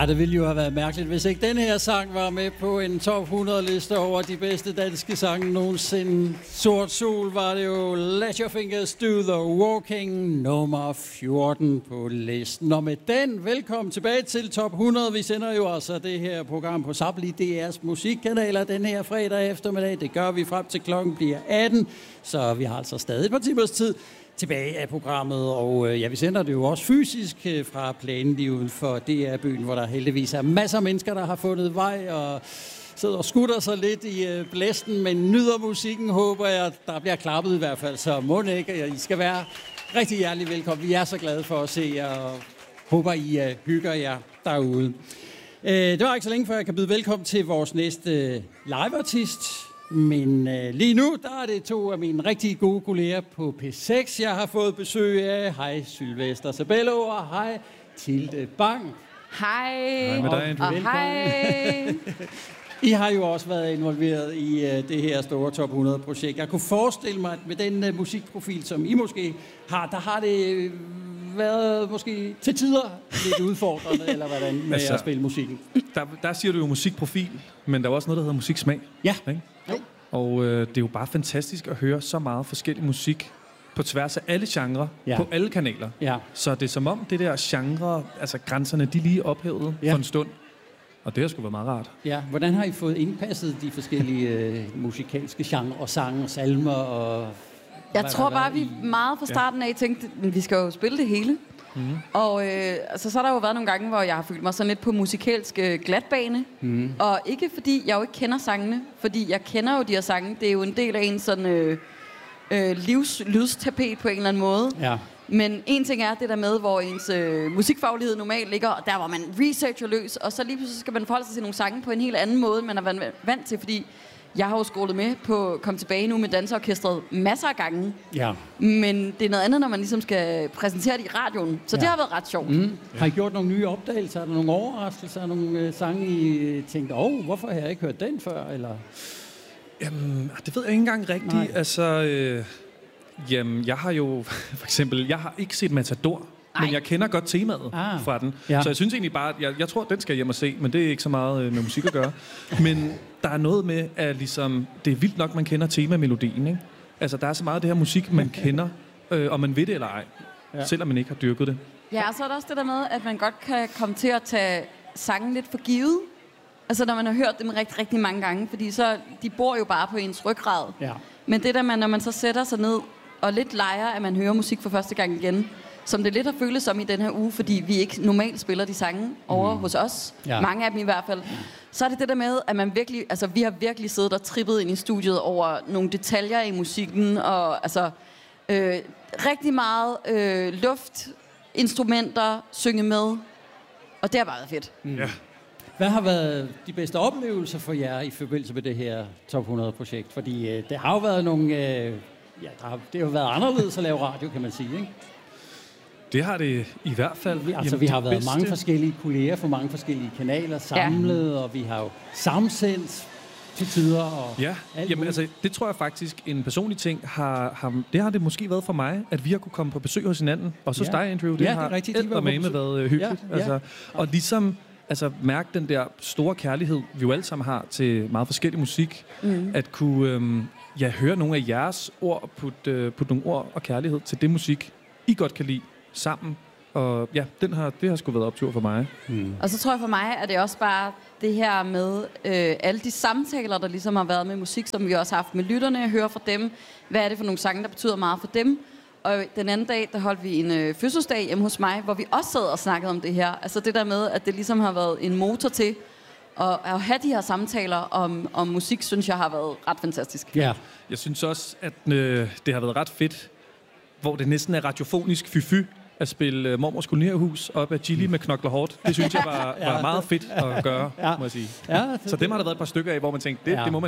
det ville jo have været mærkeligt, hvis ikke den her sang var med på en top 100-liste over de bedste danske sange nogensinde. Sort Sol var det jo Let Your Fingers Do The Walking, nummer 14 på listen. Og med den, velkommen tilbage til top 100. Vi sender jo altså det her program på samtlige DR's musikkanaler den her fredag eftermiddag. Det gør vi frem til klokken bliver 18, så vi har altså stadig et par timers tid tilbage af programmet, og vi sender det jo også fysisk fra planen lige uden for DR-byen, hvor der heldigvis er masser af mennesker, der har fundet vej og sidder og skutter sig lidt i blæsten, men nyder musikken, håber jeg. Der bliver klappet i hvert fald, så må ikke. I skal være rigtig hjertelig velkommen. Vi er så glade for at se jer, og håber, I hygger jer derude. Det var ikke så længe før, jeg kan byde velkommen til vores næste liveartist. Men lige nu, der er det to af mine rigtig gode kolleger på P6. Jeg har fået besøg af, hej Sylvester Sabello, og hej Tilde Bang. Hej. Hej med dig, Andrew. Og hej. I har jo også været involveret i det her store Top 100-projekt. Jeg kunne forestille mig, at med den musikprofil, som I måske har, der har det været måske til tider lidt udfordrende, eller hvordan, med at spille musikken. Der siger du jo musikprofil, men der er også noget, der hedder musiksmag. Ja. Ikke? Og det er jo bare fantastisk at høre så meget forskellig musik på tværs af alle genrer, på alle kanaler. Ja. Så det er som om det der genre, altså grænserne, de lige ophævet for en stund. Og det har sgu været meget rart. Ja, hvordan har I fået indpasset de forskellige musikalske genrer og sange og salmer? Og jeg tror bare, vi meget fra starten af tænkte, at vi skal jo spille det hele. Mm. Og så har der jo været nogle gange, hvor jeg har følt mig sådan lidt på musikalsk glatbane. Mm. Og ikke fordi jeg jo ikke kender sangene, fordi jeg kender jo de her sange. Det er jo en del af en sådan lydstapet på en eller anden måde. Ja. Men en ting er det der med, hvor ens musikfaglighed normalt ligger, og der hvor man researcher løs, og så lige pludselig skal man forholde sig til nogle sange på en helt anden måde, man er vant til, fordi jeg har jo scrollet med på Kom tilbage nu med danseorkestret masser af gange. Ja. Men det er noget andet, når man ligesom skal præsentere det i radioen. Så det har været ret sjovt. Mm. Har I gjort nogle nye opdagelser? Er der nogle overraskelser? Nogle sange, I tænkte, hvorfor har jeg ikke hørt den før? Eller? Jamen, det ved jeg ikke engang rigtigt. Nej. Altså, jeg har jo for eksempel, jeg har ikke set Matador. Men jeg kender godt temaet fra den. Ja. Så jeg synes egentlig bare, jeg tror, den skal hjem og se, men det er ikke så meget med musik at gøre. Men der er noget med, at ligesom, det er vildt nok, man kender temamelodien, ikke? Altså, der er så meget af det her musik, man kender, og man ved det eller ej, selvom man ikke har dyrket det. Ja, og så er der også det der med, at man godt kan komme til at tage sangen lidt for givet. Altså, når man har hørt dem rigtig, rigtig mange gange, fordi så, de bor jo bare på ens ryggrad. Ja. Men det der, når man så sætter sig ned og lidt leger, at man hører musik for første gang igen, som det lidt har føles som i den her uge, fordi vi ikke normalt spiller de sange over hos os. Ja. Mange af dem i hvert fald. Så er det det der med, at man virkelig, altså vi har virkelig siddet og trippet ind i studiet over nogle detaljer i musikken, og altså rigtig meget luft, instrumenter, synge med, og det har bare været fedt. Mm. Ja. Hvad har været de bedste oplevelser for jer i forbindelse med det her Top 100-projekt? Fordi det har jo været nogle, det har jo været anderledes at lave radio, kan man sige, ikke? Det har det i hvert fald. Altså, vi har været mange forskellige kolleger fra mange forskellige kanaler samlet, og vi har jo samsendt til tider. Og altså, det tror jeg faktisk, en personlig ting, det har det måske været for mig, at vi har kunne komme på besøg hos hinanden. Og så dig, Andrew, det har eddermame været hyggeligt. Ja. Altså, og ligesom mærke den der store kærlighed, vi jo alle sammen har til meget forskellig musik, at kunne høre nogle af jeres ord, putte nogle ord og kærlighed til det musik, I godt kan lide, sammen. Og det har sgu været optur for mig. Mm. Og så tror jeg for mig, at det også bare det her med alle de samtaler, der ligesom har været med musik, som vi også har haft med lytterne, jeg hører fra dem. Hvad er det for nogle sange, der betyder meget for dem? Og den anden dag, der holdt vi en fødselsdag hjemme hos mig, hvor vi også sad og snakkede om det her. Altså det der med, at det ligesom har været en motor til at have de her samtaler om musik, synes jeg har været ret fantastisk. Ja. Jeg synes også, at det har været ret fedt, hvor det næsten er radiofonisk fy at spille Mormors Kolonierhus op af Chili med Knokler Hårdt. Det synes jeg var meget fedt at gøre, må jeg sige. Ja, så dem har der været et par stykker af, hvor man tænkte, det må man ikke.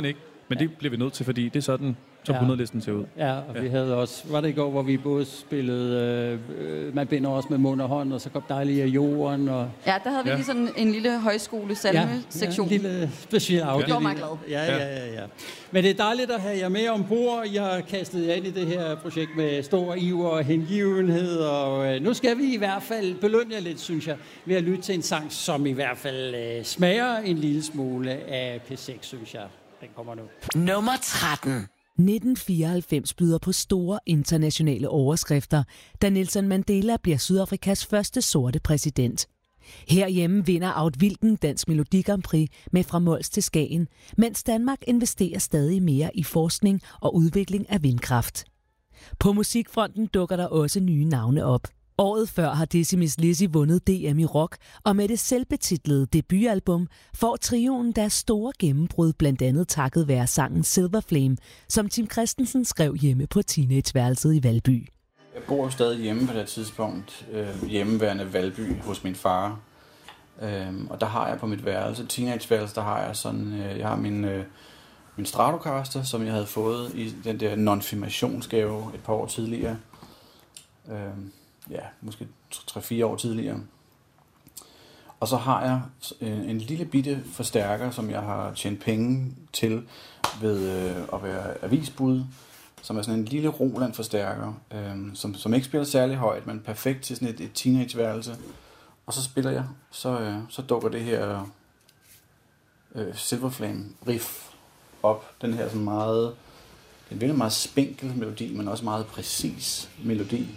Men det bliver vi nødt til, fordi det er sådan, som 100-listen ser ud. Ja, og vi havde også, var det i går, hvor vi både spillede, man binder også med mund og hånd, og så kom dejligt af jorden. Og ja, der havde vi lige sådan en lille højskole-salme-sektion. Ja, en lille special afdeling. Det var meget glad. Ja. Men det er dejligt at have jer med ombord. Jeg har kastet jer ind i det her projekt med stor iver og hengivenhed, og nu skal vi i hvert fald belønne jer lidt, synes jeg, ved at lytte til en sang, som i hvert fald smager en lille smule af P6, synes jeg. Den kommer nu. Nummer 13. 1994 byder på store internationale overskrifter, da Nelson Mandela bliver Sydafrikas første sorte præsident. Herhjemme vinder Aud Wilken Dansk Melodi Grand Prix med Fra Mols til Skagen, mens Danmark investerer stadig mere i forskning og udvikling af vindkraft. På musikfronten dukker der også nye navne op. Året før har Decimus Lizzy vundet DM i rock, og med det selvbetitlede debutalbum får trioen deres store gennembrud, blandt andet takket være sangen Silver Flame, som Tim Christensen skrev hjemme på teenageværelset i Valby. Jeg bor jo stadig hjemme på det tidspunkt, hjemmeværende Valby hos min far. Og der har jeg på mit værelse, teenageværelse, der har jeg sådan, jeg har min Stratocaster, som jeg havde fået i den der nonfirmationsgave et par år tidligere. Ja, måske 3-4 år tidligere. Og så har jeg en lille bitte forstærker, som jeg har tjent penge til ved at være avisbud, som er sådan en lille Roland-forstærker, som ikke spiller særlig højt, men perfekt til sådan et teenageværelse. Og så spiller jeg, så dukker det her Silver Flame riff op. Den her sådan meget... Det er en meget spinkel melodi, men også meget præcis melodi.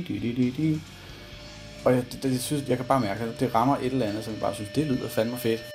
Og jeg kan bare mærke, at det rammer et eller andet, som jeg bare synes, det lyder fandme fedt.